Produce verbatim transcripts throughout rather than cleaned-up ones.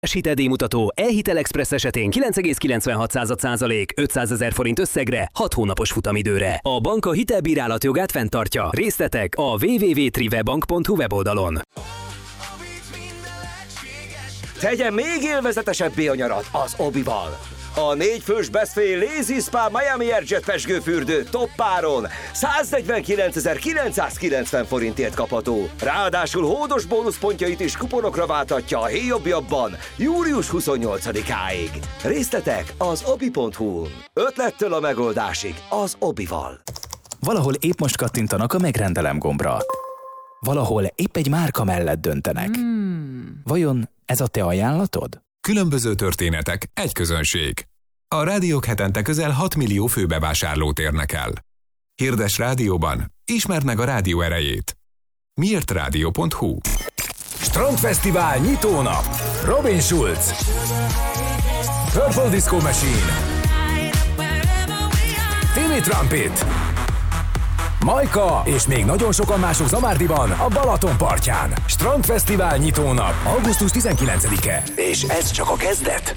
Hiteldíj mutató e-hitel express esetén kilenc egész kilencvenhat százalék ötszázezer forint összegre hat hónapos futamidőre. A bank a hitelbírálat jogát fenntartja. Részletek a double-u double-u double-u pont trive-bank pont hu weboldalon. Tegyen még élvezetesebbé a nyarat az Obival. A négyfős Best Fay Lazy Spa Miami Airjet pezsgőfürdő toppáron száznegyvenkilencezer-kilencszázkilencven forintért kapható. Ráadásul hódos bónuszpontjait is kuponokra váltatja a héjobbjabban július huszonnyolcadikáig. Részletek az obi pont hu. Ötlettől a megoldásig az Obival. Valahol épp most kattintanak a megrendelem gombra. Valahol épp egy márka mellett döntenek. Hmm. Vajon ez a te ajánlatod? Különböző történetek, egy közönség. A rádiók hetente közel hat millió főbevásárlót érnek el. Hirdes rádióban, ismerd meg a rádió erejét. miért rádió pont hu. Strandfesztivál nyitónap. Robin Schulz, Purple Disco Machine, Timmy Trumpet, Majka és még nagyon sokan mások Zamárdiban a Balaton partján. Strandfesztivál nyitónap. augusztus tizenkilencedike. És ez csak a kezdet.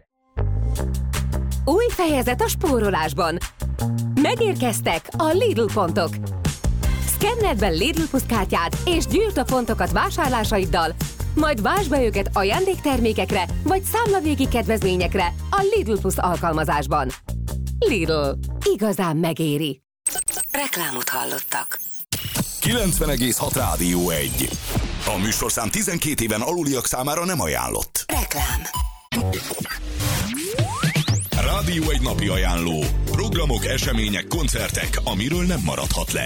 Új fejezet a spórolásban. Megérkeztek a Lidl pontok. Szkenneld be Lidl Plus kártyád és gyűjtsd a pontokat vásárlásaiddal, majd váltsd be őket ajándéktermékekre vagy számlavégi kedvezményekre a Lidl Plus alkalmazásban. Lidl. Igazán megéri. Reklámot hallottak. kilencven egész hat Rádió egy. A műsorszám tizenkét éven aluliak számára nem ajánlott. Reklám. Rádió egy napi ajánló. Programok, események, koncertek, amiről nem maradhat le.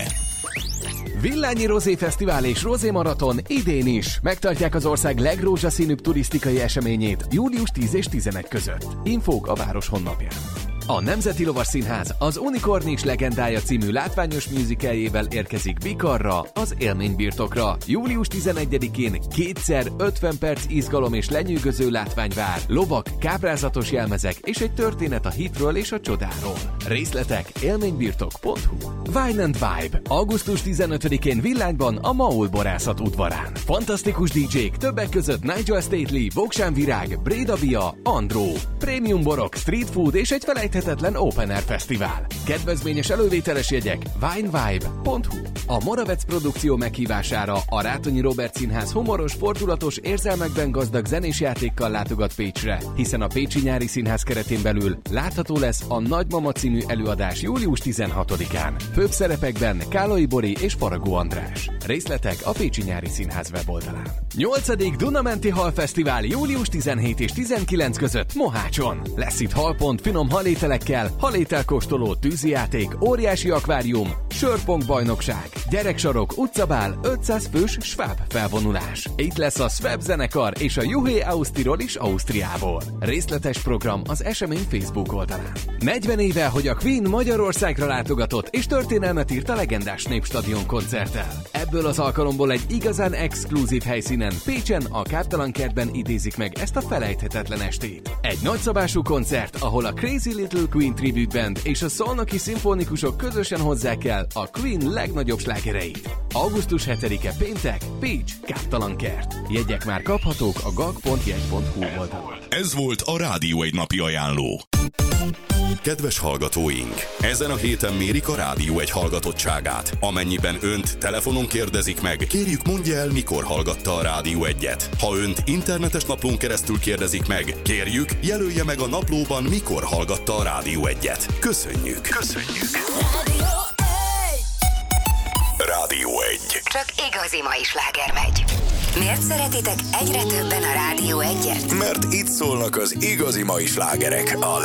Villányi Rozé Fesztivál és Rozé Maraton idén is megtartják az ország legrózsaszínűbb turisztikai eseményét július tíz és tizenegy között. Infók a város honlapján. A Nemzeti Lovas Színház az Unikornis legendája című látványos musicaljével érkezik Bikarra, az élménybirtokra. július tizenegyedikén kétszer ötven perc izgalom és lenyűgöző látvány vár, lovak, káprázatos jelmezek és egy történet a hitről és a csodáról. Részletek élménybirtok pont hu. Wine and Vibe. augusztus tizenötödikén Villányban a Maul borászat udvarán. Fantasztikus dé jék, többek között Nigel Stately, Voksán Virág, Bréda Bia, Andró. Prémium borok, street food és egy felejthetetlen Open Air Fesztivál. Kedvezményes elővételes jegyek winevibe pont hu. A Moravec produkció meghívására a Rátonyi Róbert Színház humoros, fordulatos, érzelmekben gazdag zenés játékkal látogat Pécsre, hiszen a Pécsi Nyári Színház keretén belül látható lesz a Nagymama című előadás július tizenhatodikán. Főbb szerepekben Kálai Bori és Faragó András. Részletek a Pécsi Nyári Színház weboldalán. nyolcadik Dunamenti Hal Fesztivál július tizenhét és tizenkilenc között Mohácson. Lesz itt halpont, finom halételekkel, halételkóstoló, tűzijáték, óriási akvárium, sörpong bajnokság, gyereksarok, utcabál, ötszáz fős Schwab felvonulás. Itt lesz a Schwab zenekar és a Juhé Ausztirol is Ausztriából. Részletes program az esemény Facebook oldalán. negyven éve, hogy a Queen Magyarországra látogatott és történelmet írt a legendás Népstadion koncerttel. Ebből az alkalomból egy igazán exkluzív helyszínen, Pécsen, a Káptalankertben idézik meg ezt a felejthetetlen estét. Egy nagyszabású koncert, ahol a Crazy Little Queen Tribute Band és a szolnoki szimfonikusok közösen hozzák el a Queen legnagyobb slágereit. augusztus hetedike péntek, Pécs, Káptalankert. Jegyek már kaphatók a gag pont jegy pont hu oldalon. Ez volt a Rádió egy napi ajánló. Kedves hallgatóink! Ezen a héten mérik a Rádió egy hallgatottságát. Amennyiben önt telefonon kérdezik meg, kérjük mondja el, mikor hallgatta a Rádió egyet. Ha önt internetes naplón keresztül kérdezik meg, kérjük jelölje meg a naplóban, mikor hallgatta a Rádió egyet. Köszönjük! Köszönjük! Rádió egy. Csak igazi mai sláger megy. Miért szeretitek egyre többen a Rádió egyet? Mert itt szólnak az igazi mai slágerek a